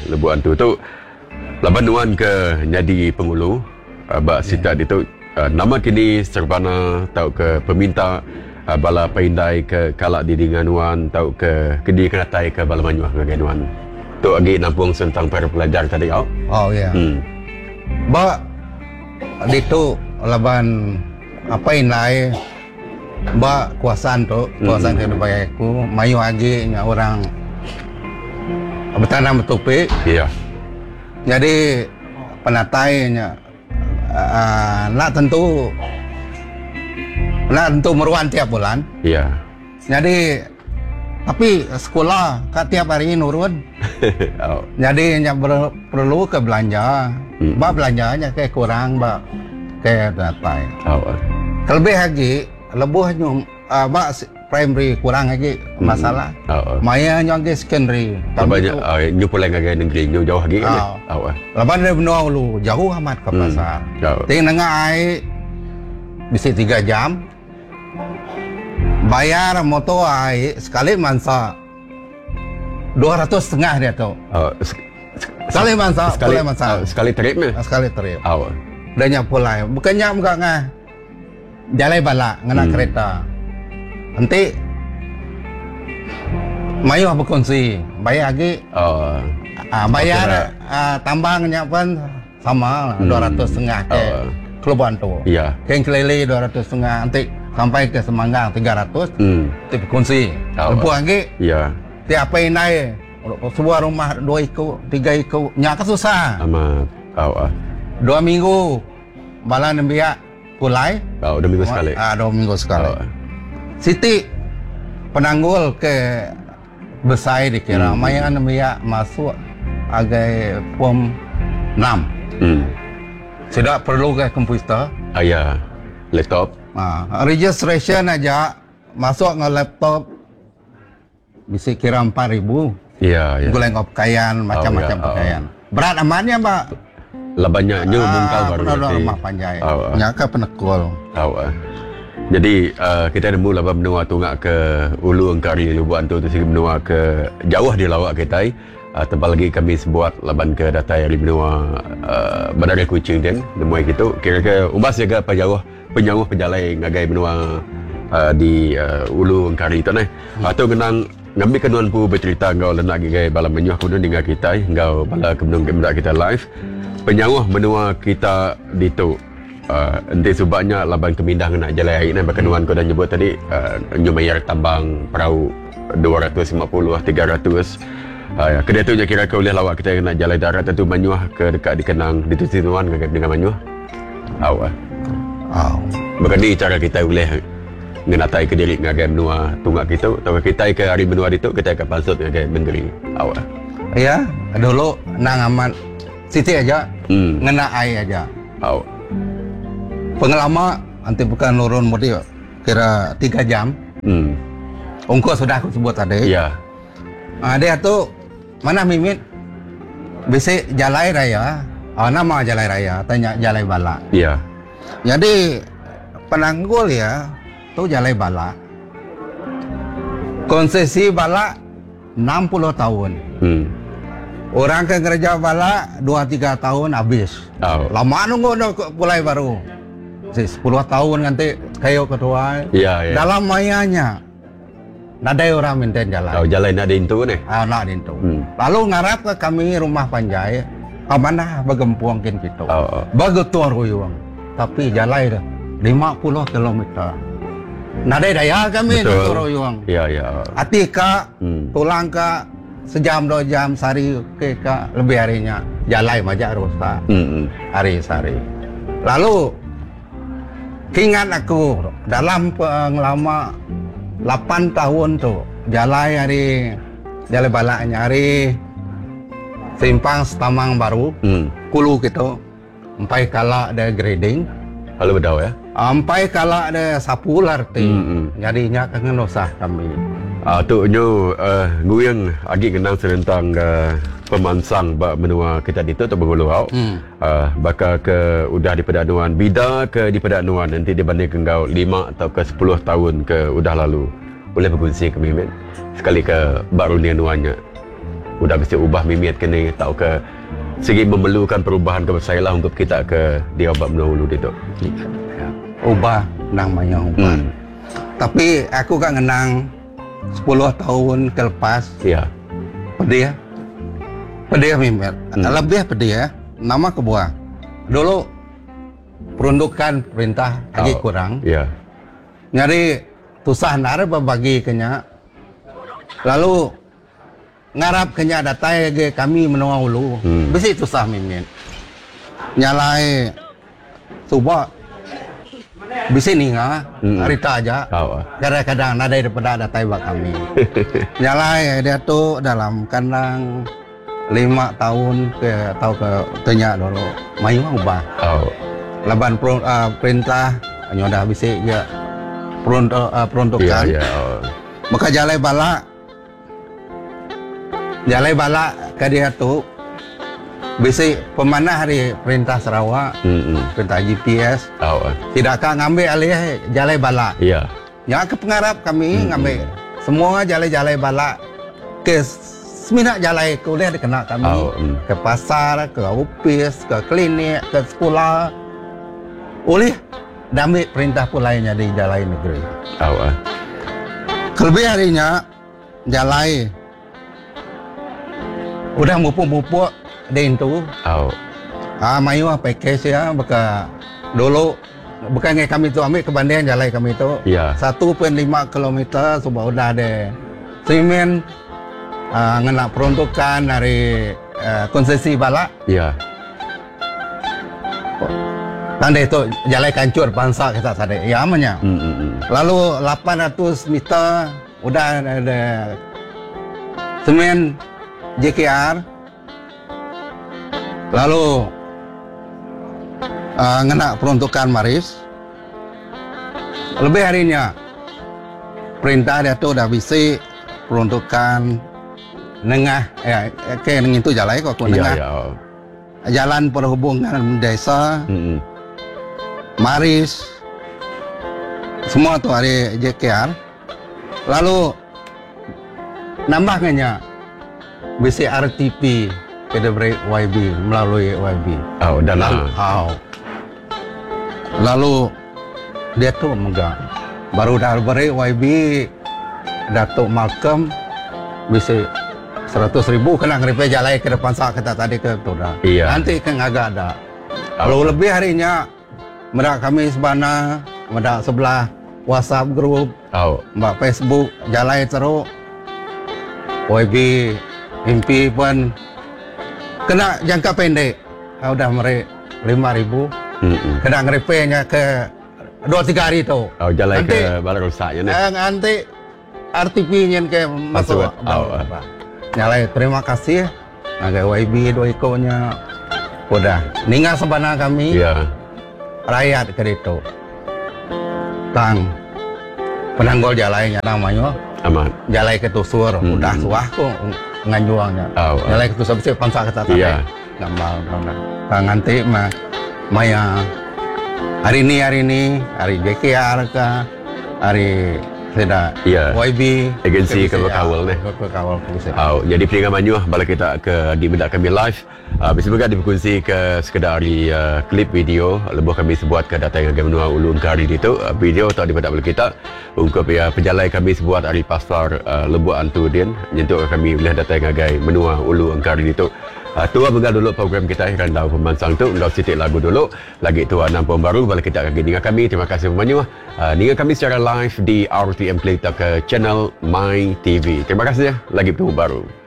Lebuh Antu tu laban nuan ke jadi pengulu bak sita itu nama kini serbana tau ke peminta bala paindai ke kalak di dinganuan tau ke kedi kenatai ke bala manyuah ngaganuan tu agi nampung tentang para pelajar tadi au. Oh ya. Ba dito laban apa indai ba kuasaan ke bayaku mayu agi nya orang bertanam betupi. Iya. Jadi penatainya nak tentu meruan tiap bulan. Iya. Jadi tapi sekolah tiap hari nurun. Oh. Jadi perlu ke belanja. Ba belanjanya kayak kurang ba kayak datai. Oh. Kelebih lagi lebuhnya ba primary kurang lagi masalah. Maya lagi secondary. Banyak nyu pulai ngagai negeri nyu jauh lagi kan. Laban dari benua lu jauh amat ke pasar. Ting nengah ai bisa 3 jam. Bayar motor ai sekali mansa 200 setengah dia tu. Sekali mansa, sekali trip ni. Sekali trip. Dan nyak pulai. Bukannya muka ngah. Jalai bala ngena kereta. Nanti mayu berkongsi bayar lagi bayar tambangnya pun sama 200 setengah ke Keluban tu. Iya. Keng kelele 200 setengah nanti sampai ke Semanggang 300 nanti berkongsi lepuh lagi. Iya. Tiap apa naik sebuah rumah 2 ikut 3 ikut nyak susah amat 2 minggu bala nembiak pulai 2 minggu sekali 2 minggu sekali. Siti penanggul ke besai dikira mayan dia masuk agai form 6. Tidak perlu ke komputer. Ya, laptop. Registration aja masuk ke laptop bisa kira 4.000. Iya, iya. Guleng pakaian macam-macam pakaian. Berat amannya, Mbak. Lebanya nyu bungkal baru nanti. Rumah panjai. Nyaka penekul. Jadi kita nemu laban benua tungak ke Ulu Engkari Lebuh Antu tu sigi benua ke jauh di lawak kita. Tebal lagi kami sebuat laban ke datai dari benua Bandar Kuching dan nemui gitu. Kira-kira umbas jaga penyawah pejalai ngagai benua di Ulu Engkari tu atau genang ngambil kenuan pu bercerita ngau lenak gagai bala menyuah kudu dengan kita ngau bala kemenung kemendak kita live. Penyawah benua kita di tu nanti sebabnya laban kemindah nak jalan hari ni berkenuan kau dah nyebut tadi nyu bayar tambang perahu 250 300 kedai tu je kira kau boleh lawak kita nak jalan darat tu Manyuah ke dekat di Kenang di tu situan dengan Manyuah berkini cara kita boleh ngenatai ke diri ngagai benua tungak kita atau kita ke hari benua itu kita akan pasut ngagai negeri ya dulu nang aman Siti aja ngena air aja pengalaman nanti bukan nurun mudi kira 3 jam. Ongkos sudah aku sebut tadi. Iya. Dia tu mana mimit bisa jalai raya. Nama jalai raya tanya jalai bala. Iya. Jadi penanggul ya tu jalai bala. Konsesi bala 60 tahun. Orang ke kerja bala 2-3 tahun habis. Lama nunggu mulai baru. 10 tahun nanti kayu kedua. Iya. Dalam mayanya nadai orang minta jalan. Jalan nak dintu ni. Nak dintu. Lalu ngarap ke kami rumah panjai. Mana bagempuang kin gitu. Bagetuan ruyuang. Tapi jalan dah 50 kilometer. Nadai daya kami tu ruyuang. Iya. Atika tulang ka sejam 2 jam sehari ke lebih harinya jalan majak rusak. Hari-hari. Lalu ingat aku dalam pengalaman 8 tahun tu jalan hari jalan balaknya hari simpang Setamang Baru Kulu gitu sampai kala ada grading kalau bedau ya sampai kala ada sapu larti jadinya kangen usah kami tu nyu nguyang agi kenang serentang pemansang bak menua kita itu atau berguluau bakal ke udah di pedanuan bida ke di pedanuan nanti dibanding ke engkau 5 atau ke 10 tahun ke udah lalu boleh berkongsi ke Mimin sekali ke baru ni anuannya udah mesti ubah mimiat kini tau ke segi memerlukan perubahan ke saya lah untuk kita ke dia obat menulu itu. Ubah namanya ubah. Tapi aku kan ngenang 10 tahun kelepas. Ya. Pedih mimit. Lebih pedih ya. Nama kebuah. Dulu peruntukan perintah lagi kurang. Ya. Nyari tusah nara berbagi kenya. Lalu ngarap kenya datai ge kami menua ulu. Besi tusah mimin. Nyalai coba bisi ninga harita aja. Kadang-kadang nadai daripada datai bak kami. Nyalai dia tu dalam kandang 5 tahun ke atau ke tanya dulu mayu ubah. Laban perintah nyodah bisi ya peruntukan. Maka jalai bala ke dia tu bisi pemanah hari perintah Sarawak, perintah GPS. Tidakkah ngambil alih jalai bala? Iya. Ya ke pengarap kami ngambil semua jalai bala ke seminat jalai kuliah dikena kami ke pasar, ke ofis, ke klinik, ke sekolah. Oleh damai perintah pulainya di jalai negeri. Kelebih harinya jalai udah mupuk-mupuk di itu. Mayu package ya, beka dulu bukan kami tu ambil kebandingan jalai kami tu. 1.5 kilometer sudah udah ada semen ngena peruntukan dari konsesi bala. Tanda itu jalai kancur bangsa kita sadar. Ya amanya. Lalu 800 meter udah ada semen JKR. Lalu ngena peruntukan Maris. Lebih harinya perintah dia tu dah bisi peruntukan nengah ke itu jalai kok nengah. Jalan perhubungan desa. Maris semua tu hari JKR. Lalu nambahnya bisi RTP ke YB melalui YB. Lalu dia tu megang baru dah beri YB Datuk Malcolm bisi 100,000 kena ngeripe jalai ke depan sah kita tadi ke tu dah. Nanti kan agak ada. Lalu lebih harinya medak kami sebana, medak sebelah WhatsApp group, mbak Facebook jalai teruk. YB MP pun kena jangka pendek. Udah meri 5,000. Kena ngeripenya ke 2-3 hari tu. Jalai ke barang rusaknya ni. Nanti RTP-nya ke masuk. Nyalai terima kasih. Naga YB 2 ekornya. Udah. Ninggal sebana kami. Rakyat ke itu. Tang penanggol jalainya namanya. Aman. Jalai ke tusur. Udah suah kok nganjuangnya. Jalai ke tusur bisa pansa kata tadi. Gambar. Tang nanti maya hari ini hari JKR ke hari tidak YB agensi kebekawal ni. Jadi peringatan Manyuah bala kita ke di medak kami live. Bisa juga dikongsi ke sekedar klip video lebuh kami sebuat ke data yang menua ulu Engkari itu video atau di medak bala kita untuk penjalai kami sebuat dari pasar lebuh antu din nyentuh kami boleh data yang menua ulu Engkari itu. Tua begal dulu program kita akan tahu pemansang tu ulau sitik lagu dulu lagi tua 6 baru balik kita akan dengar kami. Terima kasih Manyuah dengar kami secara live di RTM Kelita ke channel My TV. Terima kasih lagi baru.